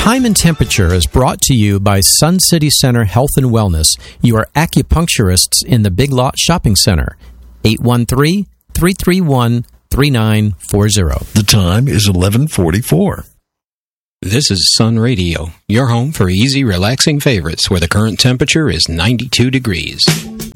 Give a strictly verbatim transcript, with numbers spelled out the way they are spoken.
Time and Temperature is brought to you by Sun City Center Health and Wellness, your acupuncturists in the Big Lot Shopping Center. eight one three, three three one, three nine four zero. The time is eleven forty-four. This is Sun Radio, your home for easy, relaxing favorites where the current temperature is ninety-two degrees.